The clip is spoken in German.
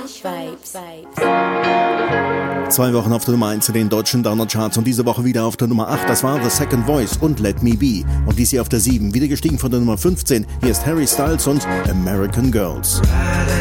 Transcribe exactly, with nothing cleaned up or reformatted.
Zwei Wochen auf der Nummer eins in den deutschen Downer-Charts und diese Woche wieder auf der Nummer acht. Das war The Second Voice und Let Me Be. Und dies hier auf der sieben, wieder gestiegen von der Nummer fünfzehn. Hier ist Harry Styles und American Girls.